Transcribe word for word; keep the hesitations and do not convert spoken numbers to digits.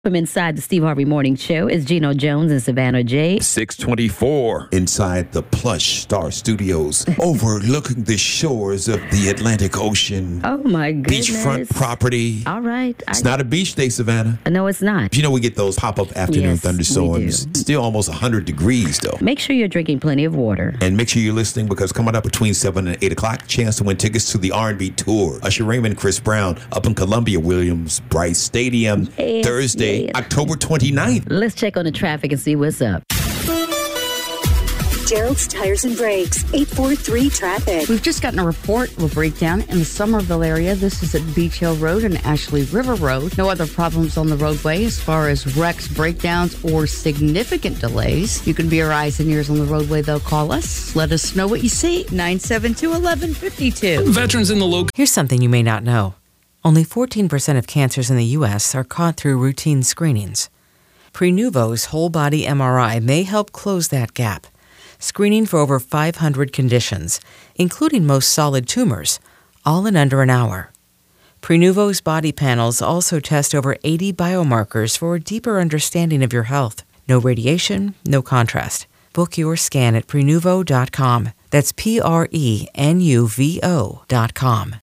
From inside the Steve Harvey Morning Show is Gino Jones and Savannah J. six twenty-four. Inside the plush Star Studios, overlooking the shores of the Atlantic Ocean. Oh, my goodness. Beachfront property. All right. It's I, not a beach day, Savannah. No, it's not. You know, we get those pop-up afternoon Yes, we thunderstorms. do. Still almost one hundred degrees, though. Make sure you're drinking plenty of water. And make sure you're listening, because coming up between seven and eight o'clock, chance to win tickets to the R and B tour. Usher Raymond, Chris Brown, up in Columbia Williams Bryce Stadium, Yes, Thursday, yes. October twenty-ninth. Let's check on the traffic and see what's up. Gerald's Tires and Brakes, eight four three traffic. We've just gotten a report of a breakdown in the Somerville area. This is at Beach Hill Road and Ashley River Road. No other problems on the roadway as far as wrecks, breakdowns, or significant delays. You can be your eyes and ears on the roadway, though. Call us. Let us know what you see. nine seven two, one one five two. Veterans in the local. Here's something you may not know. Only fourteen percent of cancers in the U S are caught through routine screenings. Prenuvo's whole-body M R I may help close that gap, screening for over five hundred conditions, including most solid tumors, all in under an hour. Prenuvo's body panels also test over eighty biomarkers for a deeper understanding of your health. No radiation, no contrast. Book your scan at prenuvo dot com. That's P R E N U V O dot com.